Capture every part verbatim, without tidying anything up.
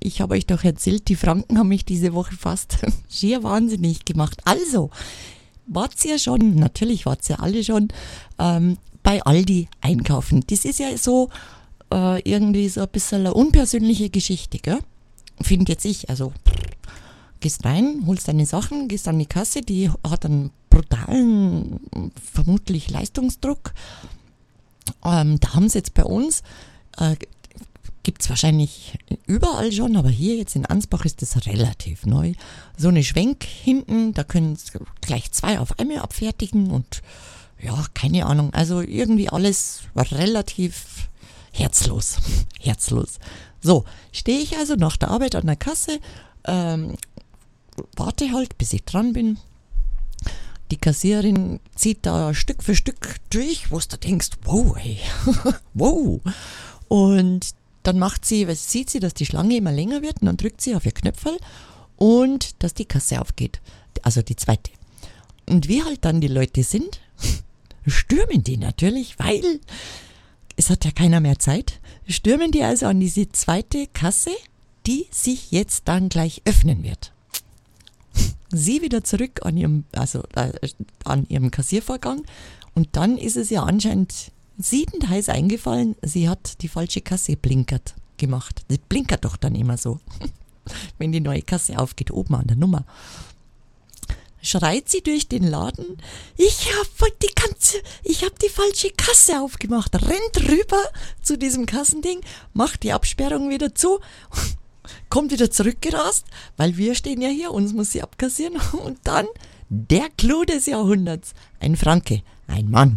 ich habe euch doch erzählt, die Franken haben mich diese Woche fast schier wahnsinnig gemacht. Also, wart ihr schon, natürlich wart ihr alle schon, ähm, bei Aldi einkaufen. Das ist ja so äh, irgendwie so ein bisschen eine unpersönliche Geschichte, gell? Finde jetzt ich, also gehst rein, holst deine Sachen, gehst an die Kasse, die hat einen brutalen, vermutlich Leistungsdruck. Ähm, da haben sie jetzt bei uns, äh, gibt es wahrscheinlich überall schon, aber hier jetzt in Ansbach ist das relativ neu. So eine Schwenk hinten, da können sie gleich zwei auf einmal abfertigen und ja, keine Ahnung, also irgendwie alles relativ herzlos, herzlos. So, stehe ich also nach der Arbeit an der Kasse, ähm, warte halt, bis ich dran bin. Die Kassiererin zieht da Stück für Stück durch, wo du denkst, wow, ey, wow. Und dann macht sie, weil sieht sie, dass die Schlange immer länger wird und dann drückt sie auf ihr Knöpferl und dass die Kasse aufgeht. Also die zweite. Und wie halt dann die Leute sind, stürmen die natürlich, weil es hat ja keiner mehr Zeit, stürmen die also an diese zweite Kasse, die sich jetzt dann gleich öffnen wird. Sie wieder zurück an ihrem, also äh, an ihrem Kassiervorgang und dann ist es ja anscheinend siedend heiß eingefallen, sie hat die falsche Kasse blinkert gemacht. Sie blinkert doch dann immer so, wenn die neue Kasse aufgeht, oben an der Nummer. Schreit sie durch den Laden, ich hab die ganze, ich hab die falsche Kasse aufgemacht, rennt rüber zu diesem Kassending, macht die Absperrung wieder zu, kommt wieder zurückgerast, weil wir stehen ja hier, uns muss sie abkassieren und dann der Clou des Jahrhunderts, ein Franke, ein Mann,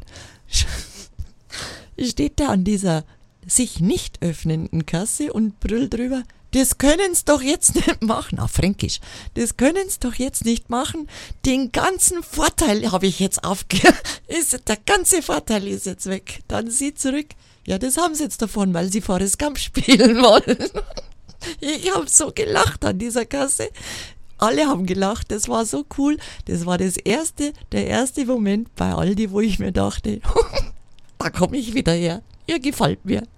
steht da an dieser sich nicht öffnenden Kasse und brüllt drüber, das können's doch jetzt nicht machen, auf Fränkisch, das können's doch jetzt nicht machen, den ganzen Vorteil habe ich jetzt aufgehört, der ganze Vorteil ist jetzt weg. Dann sie zurück, ja, das haben sie jetzt davon, weil sie Forrest Gump spielen wollen. Ich habe so gelacht an dieser Kasse. Alle haben gelacht, das war so cool. Das war das erste, der erste Moment bei Aldi, wo ich mir dachte, da komme ich wieder her. Ihr gefällt mir.